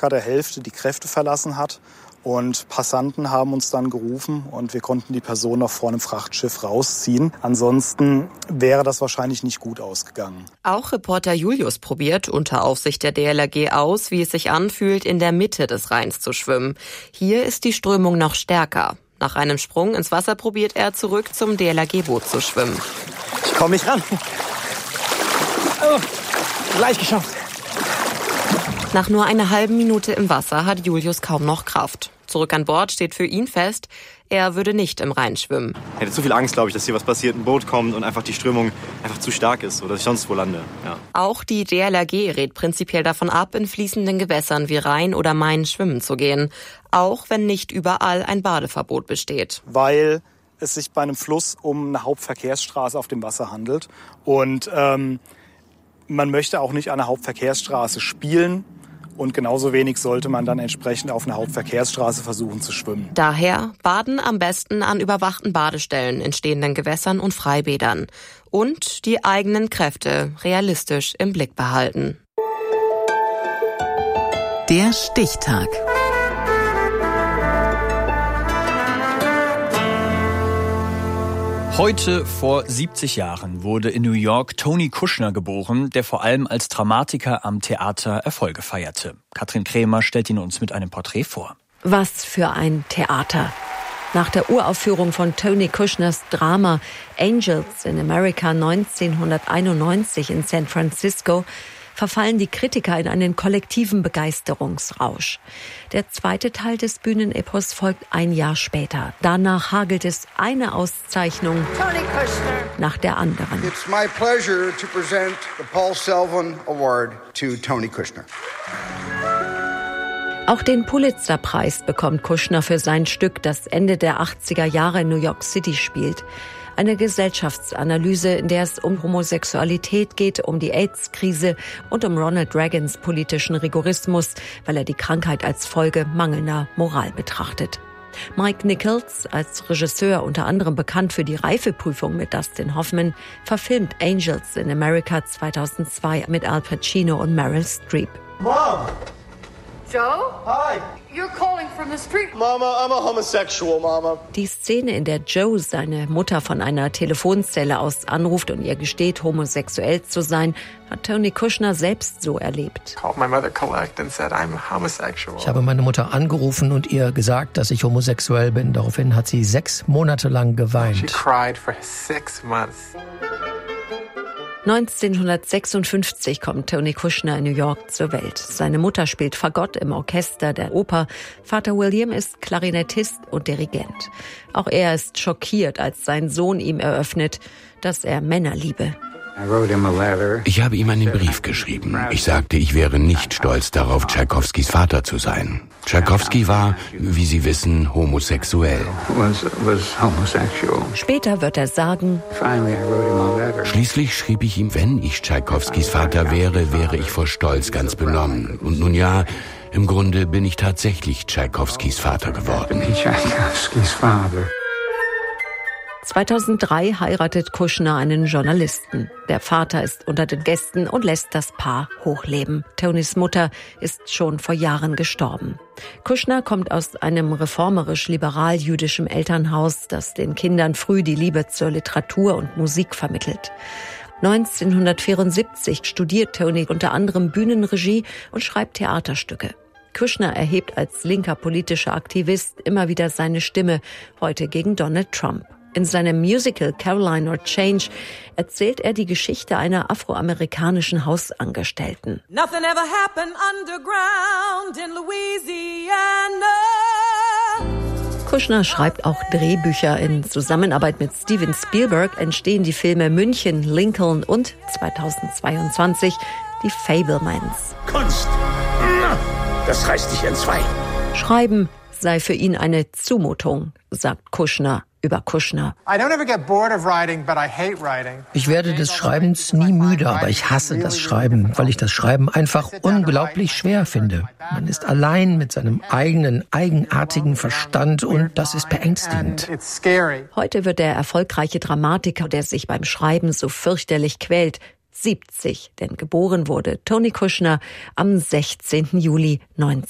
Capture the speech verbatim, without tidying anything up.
circa der Hälfte die Kräfte verlassen hat. Und Passanten haben uns dann gerufen und wir konnten die Person noch vor einem Frachtschiff rausziehen. Ansonsten wäre das wahrscheinlich nicht gut ausgegangen. Auch Reporter Julius probiert unter Aufsicht der D L R G aus, wie es sich anfühlt, in der Mitte des Rheins zu schwimmen. Hier ist die Strömung noch stärker. Nach einem Sprung ins Wasser probiert er zurück zum D L R G-Boot zu schwimmen. Ich komme nicht ran. Oh, gleich geschafft. Nach nur einer halben Minute im Wasser hat Julius kaum noch Kraft. Zurück an Bord steht für ihn fest, er würde nicht im Rhein schwimmen. Ich hätte zu viel Angst, glaube ich, dass hier was passiert, ein Boot kommt und einfach die Strömung einfach zu stark ist oder dass ich sonst wo lande. Ja. Auch die D L R G rät prinzipiell davon ab, in fließenden Gewässern wie Rhein oder Main schwimmen zu gehen. Auch wenn nicht überall ein Badeverbot besteht. Weil es sich bei einem Fluss um eine Hauptverkehrsstraße auf dem Wasser handelt. Und ähm, man möchte auch nicht an der Hauptverkehrsstraße spielen. Und genauso wenig sollte man dann entsprechend auf einer Hauptverkehrsstraße versuchen zu schwimmen. Daher baden am besten an überwachten Badestellen in stehenden Gewässern und Freibädern. Und die eigenen Kräfte realistisch im Blick behalten. Der Stichtag. Heute vor siebzig Jahren wurde in New York Tony Kushner geboren, der vor allem als Dramatiker am Theater Erfolge feierte. Katrin Krämer stellt ihn uns mit einem Porträt vor. Was für ein Theater. Nach der Uraufführung von Tony Kushners Drama Angels in America neunzehnhunderteinundneunzig in San Francisco verfallen die Kritiker in einen kollektiven Begeisterungsrausch. Der zweite Teil des Bühnenepos folgt ein Jahr später. Danach hagelt es eine Auszeichnung nach der anderen. It's my pleasure to present the Paul Selvin Award to Tony Kushner. Auch den Pulitzer-Preis bekommt Kushner für sein Stück, das Ende der achtziger Jahre in New York City spielt. Eine Gesellschaftsanalyse, in der es um Homosexualität geht, um die AIDS-Krise und um Ronald Reagans politischen Rigorismus, weil er die Krankheit als Folge mangelnder Moral betrachtet. Mike Nichols, als Regisseur unter anderem bekannt für die Reifeprüfung mit Dustin Hoffman, verfilmt Angels in America zweitausendzwei mit Al Pacino und Meryl Streep. Mom! Joe? Hi! You're calling from the street. Mama, I'm a homosexual, Mama. Die Szene, in der Joe seine Mutter von einer Telefonzelle aus anruft und ihr gesteht, homosexuell zu sein, hat Tony Kushner selbst so erlebt. Ich habe meine Mutter angerufen und ihr gesagt, dass ich homosexuell bin. Daraufhin hat sie sechs Monate lang geweint. She cried for six months. neunzehnhundertsechsundfünfzig kommt Tony Kushner in New York zur Welt. Seine Mutter spielt Fagott im Orchester der Oper. Vater William ist Klarinettist und Dirigent. Auch er ist schockiert, als sein Sohn ihm eröffnet, dass er Männer liebe. Ich habe ihm einen Brief geschrieben. Ich sagte, ich wäre nicht stolz darauf, Tschaikowskis Vater zu sein. Tschaikowski war, wie Sie wissen, homosexuell. Später wird er sagen, schließlich schrieb ich ihm, wenn ich Tschaikowskis Vater wäre, wäre ich vor Stolz ganz benommen. Und nun ja, im Grunde bin ich tatsächlich Tschaikowskis Vater geworden. zweitausenddrei heiratet Kushner einen Journalisten. Der Vater ist unter den Gästen und lässt das Paar hochleben. Tonys Mutter ist schon vor Jahren gestorben. Kushner kommt aus einem reformerisch-liberal-jüdischen Elternhaus, das den Kindern früh die Liebe zur Literatur und Musik vermittelt. neunzehnhundertvierundsiebzig studiert Tony unter anderem Bühnenregie und schreibt Theaterstücke. Kushner erhebt als linker politischer Aktivist immer wieder seine Stimme, heute gegen Donald Trump. In seinem Musical Caroline or Change erzählt er die Geschichte einer afroamerikanischen Hausangestellten. Nothing ever happened underground in Louisiana. Kushner schreibt auch Drehbücher. In Zusammenarbeit mit Steven Spielberg entstehen die Filme München, Lincoln und zweitausendzweiundzwanzig die Fabelmans. Kunst, das reißt dich in zwei. Schreiben sei für ihn eine Zumutung, sagt Kushner über Kushner. Ich werde des Schreibens nie müde, aber ich hasse das Schreiben, weil ich das Schreiben einfach unglaublich schwer finde. Man ist allein mit seinem eigenen, eigenartigen Verstand und das ist beängstigend. Heute wird der erfolgreiche Dramatiker, der sich beim Schreiben so fürchterlich quält, siebzig, denn geboren wurde Tony Kushner am sechzehnten Juli neunzehnhundertachtzig.